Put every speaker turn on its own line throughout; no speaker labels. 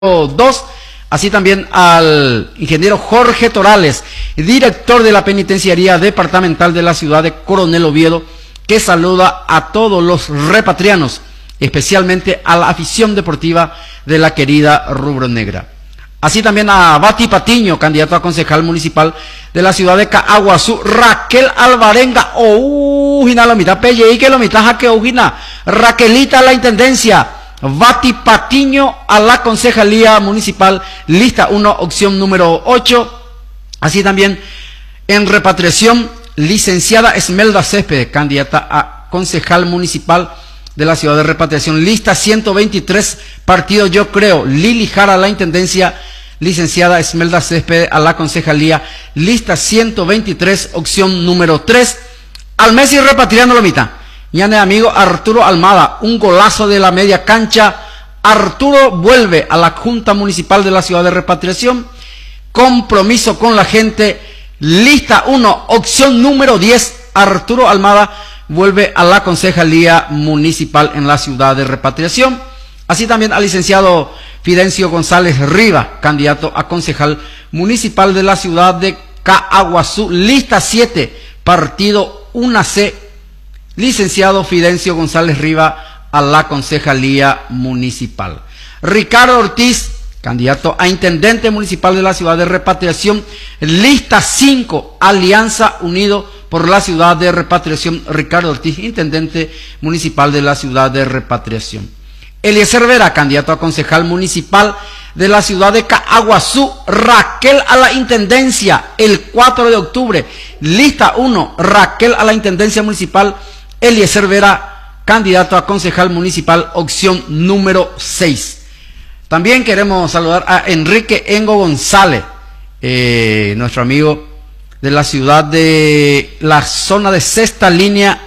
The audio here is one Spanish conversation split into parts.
2, así también al ingeniero Jorge Torales, director de la Penitenciaría Departamental de la ciudad de Coronel Oviedo, que saluda a todos los repatrianos, especialmente a la afición deportiva de la querida Rubronegra. Así también a Bati Patiño, candidato a concejal municipal de la ciudad de Caaguazú, Raquel Alvarenga, la mitad Pelle y que lo mitad jaque Raquelita a la intendencia, Bati Patiño a la concejalía municipal, lista 1, opción número 8. Así también en repatriación, licenciada Esmelda Céspedes, candidata a concejal municipal de la ciudad de repatriación, lista 123, partido Yo Creo, Lili Jara a la intendencia, licenciada Esmelda Céspedes a la concejalía, lista 123, opción número 3. Al Messi repatriando la mitad. Ñane amigo Arturo Almada, un golazo de la media cancha. Arturo vuelve a la Junta Municipal de la ciudad de repatriación. Compromiso con la gente. Lista 1, opción número 10. Arturo Almada vuelve a la concejalía municipal en la ciudad de repatriación. Así también al licenciado Fidencio González Riva, candidato a concejal municipal de la ciudad de Caaguazú. Lista 7, partido 1C. Licenciado Fidencio González Riva a la concejalía municipal. Ricardo Ortiz, candidato a intendente municipal de la ciudad de repatriación, lista 5, Alianza Unido por la ciudad de repatriación. Ricardo Ortiz, intendente municipal de la ciudad de repatriación. Eliezer Vera, candidato a concejal municipal de la ciudad de Caaguazú. Raquel a la intendencia, el 4 de octubre, lista 1, Raquel a la intendencia municipal. Eliezer Vera, candidato a concejal municipal, opción número 6. También queremos saludar a Enrique Engo González, nuestro amigo de la ciudad de la zona de sexta línea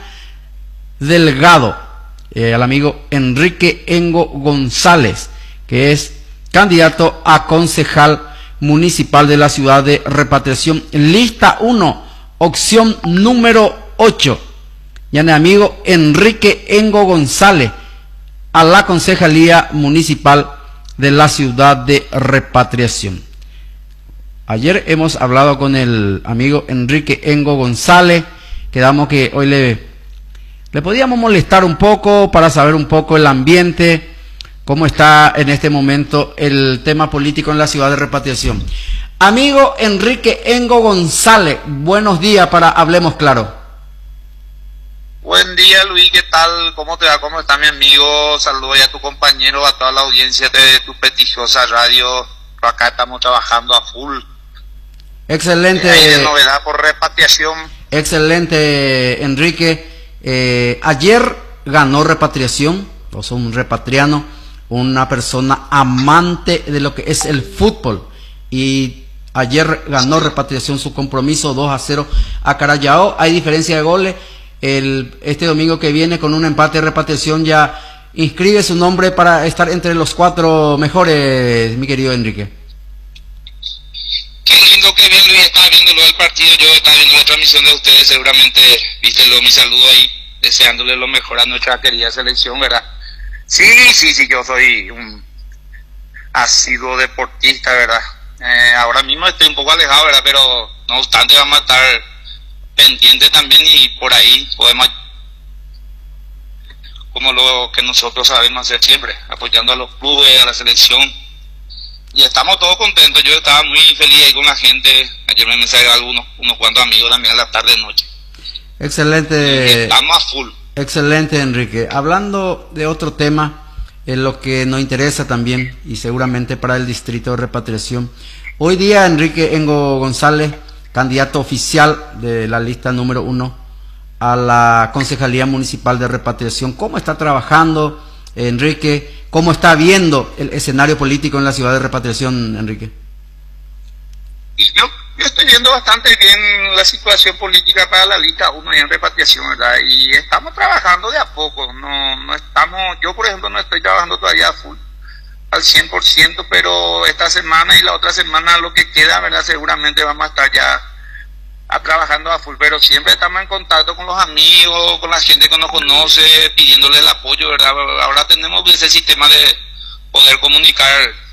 Delgado, al amigo Enrique Engo González, que es candidato a concejal municipal de la ciudad de repatriación, lista 1, opción número 8. Ya mi amigo Enrique Engo González a la concejalía municipal de la ciudad de repatriación. Ayer hemos hablado con el amigo Enrique Engo González, quedamos que hoy le podíamos molestar un poco para saber un poco el ambiente, cómo está en este momento el tema político en la ciudad de repatriación. Amigo Enrique Engo González, buenos días para Hablemos Claro.
Buen día, Luis, ¿qué tal? ¿Cómo te va? ¿Cómo está mi amigo? Saludos a tu compañero, a toda la audiencia de tu prestigiosa radio. Acá estamos trabajando a full.
Excelente.
Hay novedad por repatriación.
Excelente, Enrique. Ayer ganó repatriación, o sea, un repatriano, una persona amante de lo que es el fútbol. Y ayer ganó repatriación su compromiso 2-0 a Carayao. Hay diferencia de goles. Este domingo que viene, con un empate de repatriación, ya inscribe su nombre para estar entre los 4 mejores, mi querido Enrique.
Qué lindo, qué bien, Luis. Estaba viéndolo el partido, yo estaba viendo la transmisión de ustedes, seguramente viste mi saludo ahí, deseándole lo mejor a nuestra querida selección, ¿verdad? Sí, yo soy un asiduo deportista, ¿verdad? Ahora mismo estoy un poco alejado, ¿verdad? Pero no obstante vamos a estar pendiente también, y por ahí podemos, como lo que nosotros sabemos hacer siempre, apoyando a los clubes, a la selección, y estamos todos contentos. Yo estaba muy feliz ahí con la gente. Ayer me mensajearon unos cuantos amigos también a la tarde noche.
Excelente.
Estamos a full.
Excelente, Enrique. Hablando de otro tema, en lo que nos interesa también, y seguramente para el distrito de repatriación, hoy día Enrique Engo González, candidato oficial de la lista número 1 a la concejalía municipal de repatriación. ¿Cómo está trabajando, Enrique? ¿Cómo está viendo el escenario político en la ciudad de repatriación, Enrique?
Yo estoy viendo bastante bien la situación política para la lista 1 y en repatriación, ¿verdad? Y estamos trabajando de a poco. No estamos, yo por ejemplo no estoy trabajando todavía a full, al 100%, pero esta semana y la otra semana, lo que queda, ¿verdad? Seguramente vamos a estar ya trabajando a full, pero siempre estamos en contacto con los amigos, con la gente que nos conoce, pidiéndole el apoyo, ¿verdad? Ahora tenemos ese sistema de poder comunicar